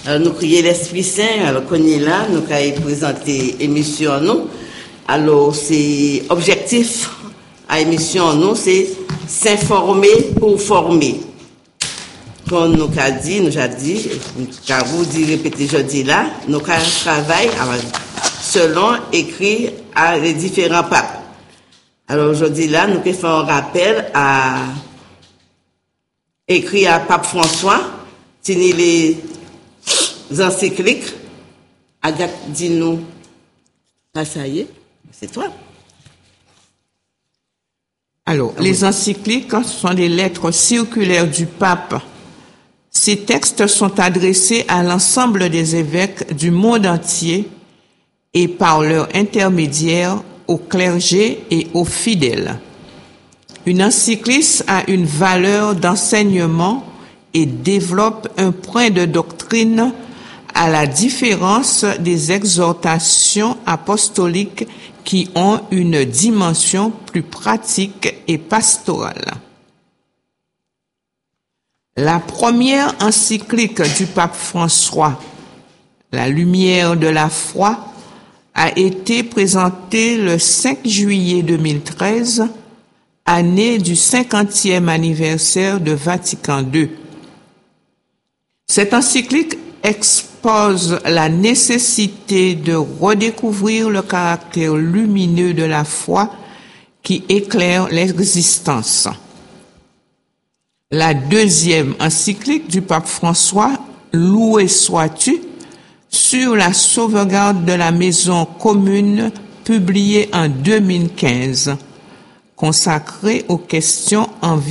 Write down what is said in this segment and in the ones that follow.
Alors, nous prions l'Esprit Saint, alors qu'on est là, nous avons présenté l'émission à nous. Alors, c'est objectif à l'émission à nous, c'est s'informer pour former. Comme nous avons dit, nous avons dit, répéter aujourd'hui là, nous avons travaillé selon écrit à les différents papes. Alors, aujourd'hui là, nous faisons un rappel à écrit à Pape François, tenu les encycliques. Agathe, dis-nous. Ah, ça y est, c'est toi. Alors, les encycliques sont des lettres circulaires du pape. Ces textes sont adressés à l'ensemble des évêques du monde entier et par leur intermédiaire au clergé et aux fidèles. Une encyclique a une valeur d'enseignement et développe un point de doctrine à la différence des exhortations apostoliques qui ont une dimension plus pratique et pastorale. La première encyclique du pape François, La lumière de la foi, a été présentée le 5 juillet 2013, année du 50e anniversaire de Vatican II. Cette encyclique expose la nécessité de redécouvrir le caractère lumineux de la foi qui éclaire l'existence. La deuxième encyclique du pape François, Loué sois-tu, sur la sauvegarde de la maison commune, publiée en 2015, consacrée aux questions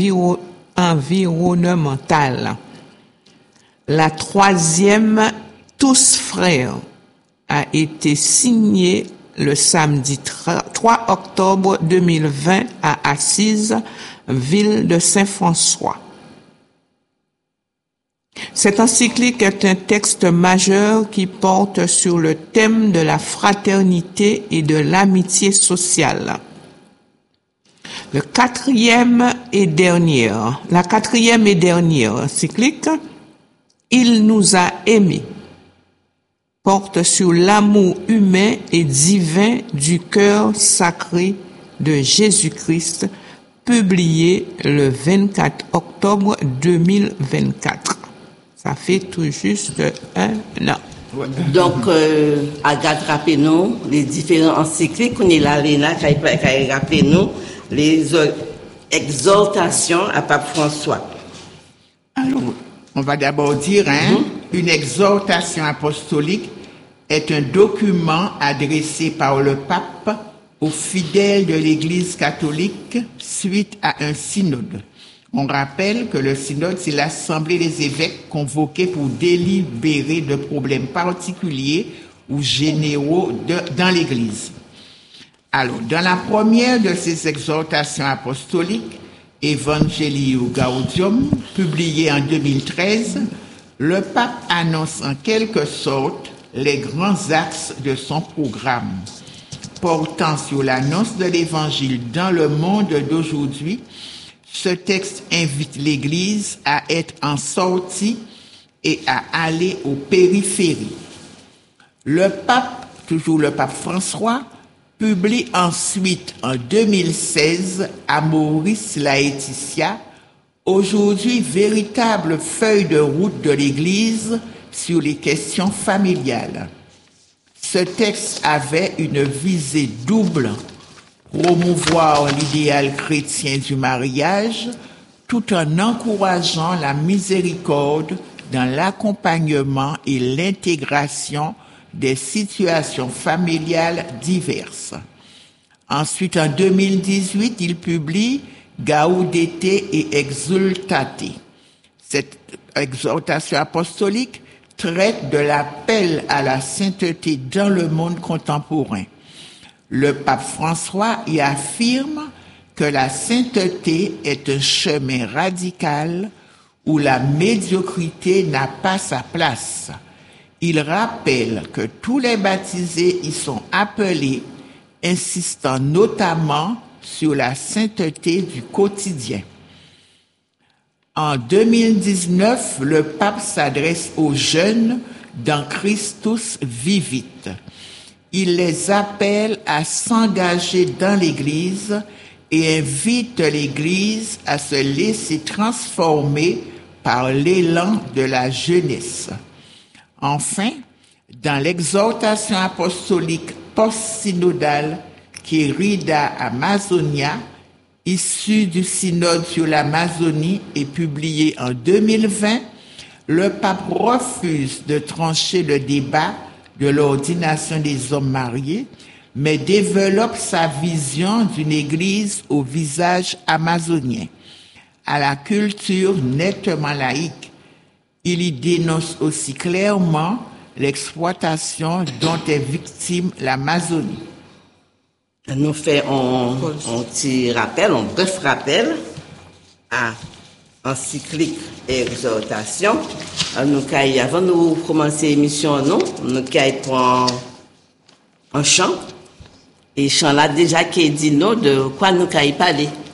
environnementales. La troisième, Tous frères, a été signée le samedi 3 octobre 2020 à Assise, ville de Saint-François. Cette encyclique est un texte majeur qui porte sur le thème de la fraternité et de l'amitié sociale. La quatrième et dernière encyclique, Il nous a aimés, porte sur l'amour humain et divin du cœur sacré de Jésus-Christ, publié le 24 octobre 2024. Ça fait tout juste un an. Donc, Agathe, rappelez-nous les différents encycliques qu'on est là, rappelez-nous les exhortations à Pape François. Alors, on va d'abord dire, une exhortation apostolique est un document adressé par le pape aux fidèles de l'Église catholique suite à un synode. On rappelle que le synode, c'est l'assemblée des évêques convoqués pour délibérer de problèmes particuliers ou généraux dans l'Église. Alors, dans la première de ces exhortations apostoliques, Evangelii Gaudium, publiée en 2013, le pape annonce en quelque sorte les grands axes de son programme, portant sur l'annonce de l'Évangile dans le monde d'aujourd'hui. Ce texte invite l'Église à être en sortie et à aller aux périphéries. Le pape, toujours le pape François, publie ensuite en 2016 Amoris Laetitia, aujourd'hui véritable feuille de route de l'Église sur les questions familiales. Ce texte avait une visée double: promouvoir l'idéal chrétien du mariage tout en encourageant la miséricorde dans l'accompagnement et l'intégration des situations familiales diverses. Ensuite, en 2018, il publie Gaudete et Exultate. Cette exhortation apostolique traite de l'appel à la sainteté dans le monde contemporain. Le pape François y affirme que la sainteté est un chemin radical où la médiocrité n'a pas sa place. Il rappelle que tous les baptisés y sont appelés, insistant notamment sur la sainteté du quotidien. En 2019, le pape s'adresse aux jeunes dans Christus vivit. Il les appelle à s'engager dans l'Église et invite l'Église à se laisser transformer par l'élan de la jeunesse. Enfin, dans l'exhortation apostolique post-synodale Querida Amazonia, issue du synode sur l'Amazonie et publiée en 2020, le pape refuse de trancher le débat de l'ordination des hommes mariés, mais développe sa vision d'une église au visage amazonien, à la culture nettement laïque. Il y dénonce aussi clairement l'exploitation dont est victime l'Amazonie. Nous faisons un petit rappel, un bref rappel à encyclique et exhortation. Avant de commencer l'émission, nous avons un chant. Et chant là déjà qui dit nous de quoi nous allons parler.